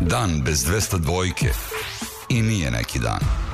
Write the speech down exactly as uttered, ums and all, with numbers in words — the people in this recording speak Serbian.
Dan bez dvesta dvojke i nije neki dan.